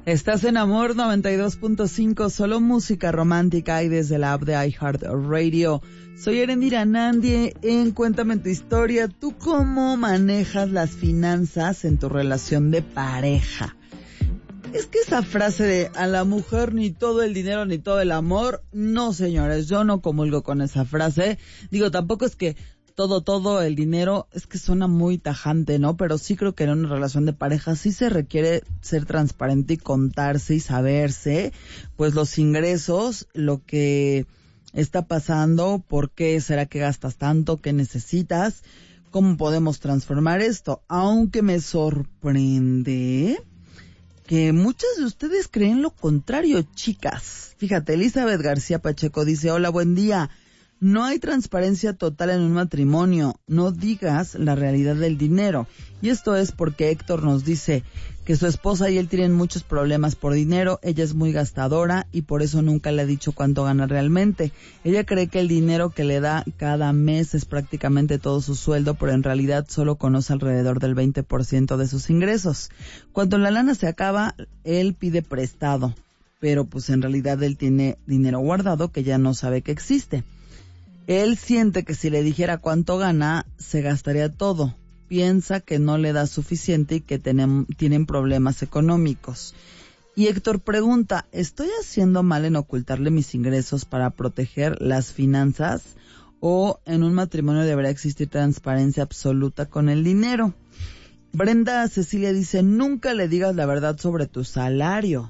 Estás en Amor 92.5, solo música romántica y desde la app de iHeartRadio. Soy Erendira Nandie en Cuéntame tu historia. ¿Tú cómo manejas las finanzas en tu relación de pareja? Es que esa frase de a la mujer ni todo el dinero ni todo el amor, no señores, yo no comulgo con esa frase. Digo, tampoco es que todo el dinero, es que suena muy tajante, ¿no? Pero sí creo que en una relación de pareja sí se requiere ser transparente y contarse y saberse, pues los ingresos, lo que está pasando, por qué será que gastas tanto, qué necesitas, cómo podemos transformar esto. Aunque me sorprende que muchas de ustedes creen lo contrario, chicas. Fíjate, Elizabeth García Pacheco dice, hola, buen día. No hay transparencia total en un matrimonio, no digas la realidad del dinero. Y esto es porque Héctor nos dice que su esposa y él tienen muchos problemas por dinero, ella es muy gastadora y por eso nunca le ha dicho cuánto gana realmente. Ella cree que el dinero que le da cada mes es prácticamente todo su sueldo, pero en realidad solo conoce alrededor del 20% de sus ingresos. Cuando la lana se acaba, él pide prestado, pero pues en realidad él tiene dinero guardado que ya no sabe que existe. Él siente que si le dijera cuánto gana, se gastaría todo. Piensa que no le da suficiente y que tienen problemas económicos. Y Héctor pregunta, ¿estoy haciendo mal en ocultarle mis ingresos para proteger las finanzas? ¿O en un matrimonio debería existir transparencia absoluta con el dinero? Brenda Cecilia dice, nunca le digas la verdad sobre tu salario.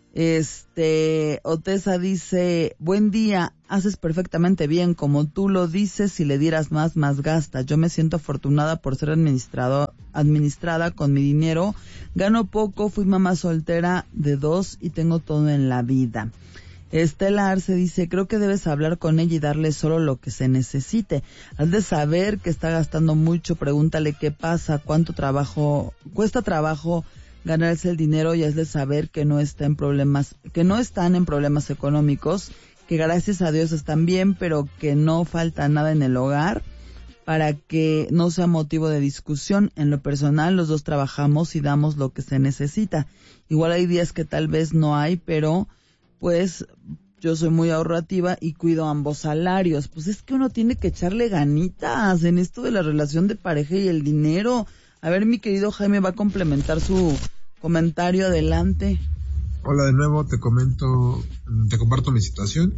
Otesa dice, buen día, haces perfectamente bien, como tú lo dices, si le dieras más gasta. Yo me siento afortunada por ser administrada con mi dinero, gano poco, fui mamá soltera de 2 y tengo todo en la vida. Estela Arce dice, creo que debes hablar con ella y darle solo lo que se necesite. Has de saber que está gastando mucho, pregúntale qué pasa, cuesta trabajo ganarse el dinero y hazle saber que no están en problemas económicos, que gracias a Dios están bien, pero que no falta nada en el hogar para que no sea motivo de discusión. En lo personal, los dos trabajamos y damos lo que se necesita. Igual hay días que tal vez no hay, pero pues yo soy muy ahorrativa y cuido ambos salarios. Pues es que uno tiene que echarle ganitas en esto de la relación de pareja y el dinero. A ver, mi querido Jaime va a complementar su comentario, adelante. Hola de nuevo, te comparto mi situación.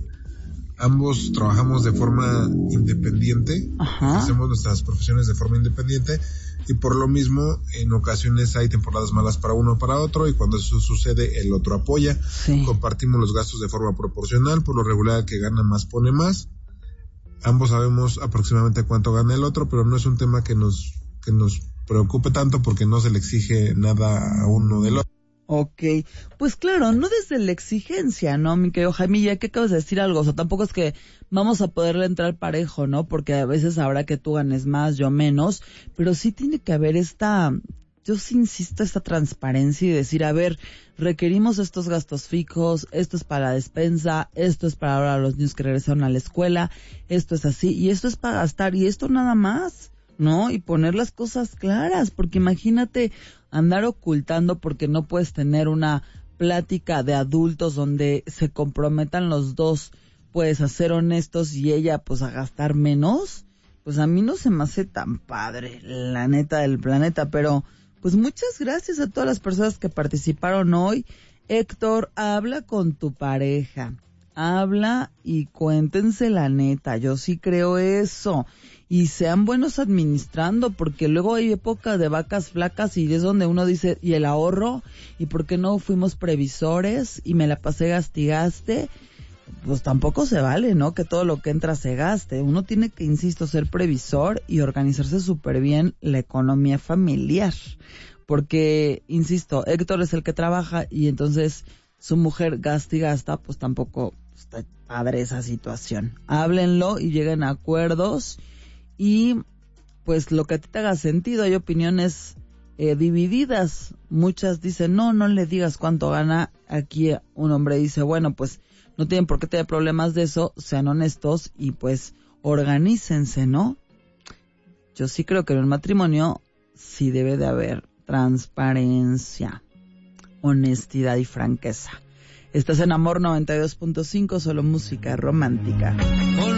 Ambos trabajamos de forma independiente, hacemos nuestras profesiones de forma independiente y por lo mismo en ocasiones hay temporadas malas para uno o para otro y cuando eso sucede el otro apoya. Sí. Compartimos los gastos de forma proporcional, por lo regular el que gana más pone más. Ambos sabemos aproximadamente cuánto gana el otro, pero no es un tema que nos preocupe tanto porque no se le exige nada a uno del otro. Ok, pues claro, no desde la exigencia, ¿no, mi querido Jaime? Ya que acabas de decir algo, o sea, tampoco es que vamos a poderle entrar parejo, ¿no? Porque a veces habrá que tú ganes más, yo menos, pero sí tiene que haber yo sí insisto, esta transparencia y decir, a ver, requerimos estos gastos fijos, esto es para la despensa, esto es para ahora los niños que regresaron a la escuela, esto es así, y esto es para gastar, y esto nada más, ¿no? Y poner las cosas claras, porque imagínate andar ocultando porque no puedes tener una plática de adultos donde se comprometan los dos, pues a ser honestos y ella pues a gastar menos, pues a mí no se me hace tan padre, la neta del planeta, pero pues muchas gracias a todas las personas que participaron hoy. Héctor, habla con tu pareja, habla y cuéntense la neta, yo sí creo eso. Y sean buenos administrando, porque luego hay época de vacas flacas y es donde uno dice, ¿y el ahorro? ¿Y por qué no fuimos previsores? Y me la pasé gastigaste. Pues tampoco se vale, ¿no? Que todo lo que entra se gaste. Uno tiene que, insisto, ser previsor y organizarse súper bien la economía familiar. Porque, insisto, Héctor es el que trabaja y entonces su mujer gasta y gasta, pues tampoco está padre esa situación. Háblenlo y lleguen a acuerdos. Y pues lo que a ti te haga sentido, hay opiniones divididas. Muchas dicen, no le digas cuánto gana. Aquí un hombre dice, bueno, pues no tienen por qué tener problemas de eso, sean honestos y pues organícense, ¿no? Yo sí creo que en un matrimonio sí debe de haber transparencia. honestidad y franqueza. Estás en Amor 92.5, solo música romántica.